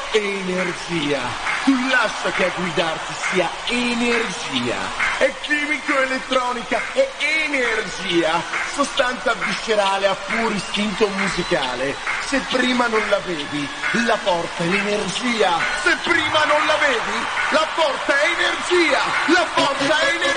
energia. Tu lascia che a guidarti sia energia. È chimico-elettronica, è energia. Sostanza viscerale a puro istinto musicale. Se prima non la vedi, la porta è l'energia. Se prima non la vedi, la porta è energia. La forza è energia.